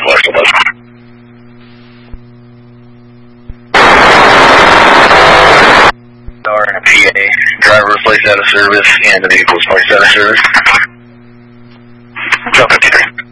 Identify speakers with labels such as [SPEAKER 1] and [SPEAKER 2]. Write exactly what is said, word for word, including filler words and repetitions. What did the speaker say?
[SPEAKER 1] Northwest eleven. Star and a P A. Driver was placed out of service and the vehicle was placed out of service. Joe fifty-three.